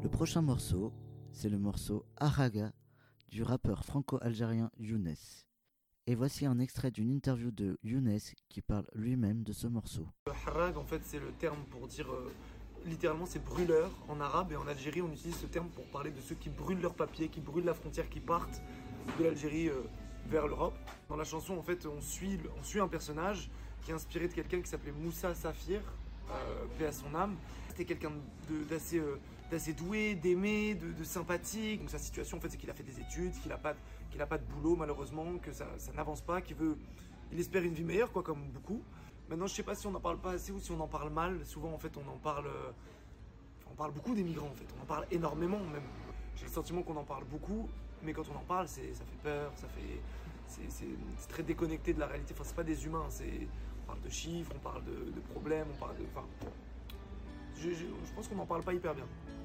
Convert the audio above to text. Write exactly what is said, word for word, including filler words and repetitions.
Le prochain morceau, c'est le morceau Araga du rappeur franco-algérien Younes. Et voici un extrait d'une interview de Younes qui parle lui-même de ce morceau. Harag, en fait, c'est le terme pour dire, euh, littéralement, c'est brûleur en arabe, et en Algérie, on utilise ce terme pour parler de ceux qui brûlent leurs papiers, qui brûlent la frontière, qui partent de l'Algérie euh, vers l'Europe. Dans la chanson, en fait, on suit, on suit un personnage qui est inspiré de quelqu'un qui s'appelait Moussa Safir, euh, paix à son âme. C'était quelqu'un de, d'assez, euh, d'assez doué, d'aimé, de, de sympathique. Donc sa situation, en fait, c'est qu'il a fait des études, qu'il n'a pas, qu'il a pas de boulot, malheureusement, que ça, ça n'avance pas, qu'il veut, il espère une vie meilleure, quoi, comme beaucoup. Maintenant, je sais pas si on n'en parle pas assez ou si on en parle mal. Souvent, en fait, on en parle, euh, enfin, on parle beaucoup des migrants, en fait. On en parle énormément, même. J'ai le sentiment qu'on en parle beaucoup, mais quand on en parle, c'est, ça fait peur, ça fait, c'est, c'est, c'est très déconnecté de la réalité. Enfin, c'est pas des humains, c'est, on parle de chiffres, on parle de, de problèmes, on parle de, enfin, je, je, je pense qu'on n'en parle pas hyper bien.